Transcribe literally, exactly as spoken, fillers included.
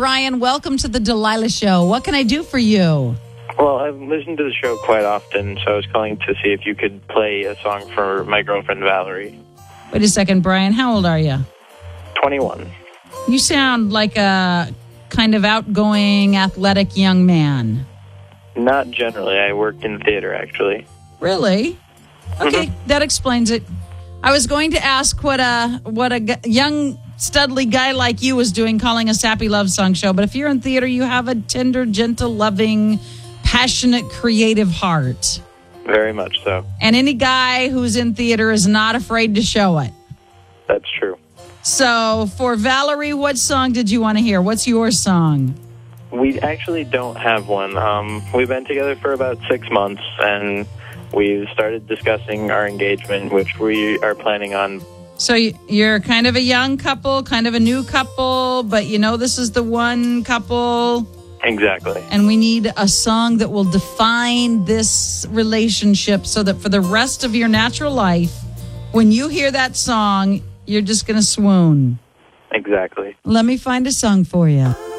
Brian, welcome to the Delilah Show. What can I do for you? Well, I've listened to the show quite often, so I was calling to see if you could play a song for my girlfriend, Valerie. Wait a second, Brian. How old are you? twenty-one. You sound like a kind of outgoing, athletic young man. Not generally. I work in theater, actually. Really? Okay, Mm-hmm. that explains it. I was going to ask what a what a g- young, studly guy like you was doing calling a sappy love song show, but if you're in theater, you have a tender, gentle, loving, passionate, creative heart. Very much so. And any guy who's in theater is not afraid to show it. That's true. So for Valerie, what song did you want to hear? What's your song? We actually don't have one. Um, we've been together for about six months, and we've started discussing our engagement, which we are planning on. So y- you're kind of a young couple, kind of a new couple, but you know this is the one couple. Exactly. And we need a song that will define this relationship so that for the rest of your natural life, when you hear that song, you're just going to swoon. Exactly. Let me find a song for you.